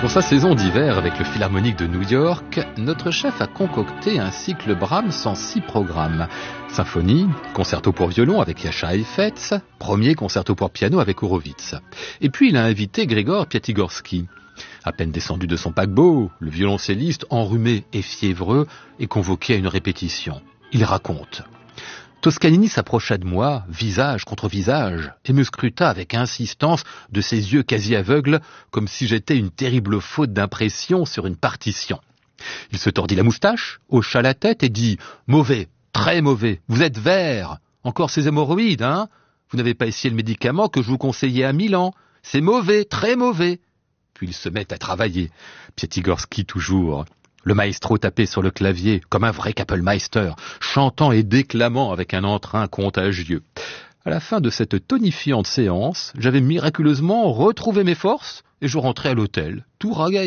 Pour sa saison d'hiver avec le Philharmonique de New York, notre chef a concocté un cycle Brahms en 6 programmes. Symphonie, concerto pour violon avec Jascha Heifetz, premier concerto pour piano avec Horowitz. Et puis il a invité Grigor Piatigorsky. À peine descendu de son paquebot, le violoncelliste, enrhumé et fiévreux, est convoqué à une répétition. Il raconte. Toscanini s'approcha de moi, visage contre visage, et me scruta avec insistance de ses yeux quasi aveugles, comme si j'étais une terrible faute d'impression sur une partition. Il se tordit la moustache, hocha la tête et dit « Mauvais, très mauvais, vous êtes vert, encore ces hémorroïdes, hein? Vous n'avez pas essayé le médicament que je vous conseillais à Milan, c'est mauvais, très mauvais !» Puis il se met à travailler. Piatigorsky toujours. Le maestro tapait sur le clavier comme un vrai Kapellmeister, chantant et déclamant avec un entrain contagieux. À la fin de cette tonifiante séance, j'avais miraculeusement retrouvé mes forces et je rentrais à l'hôtel, tout ragaillé.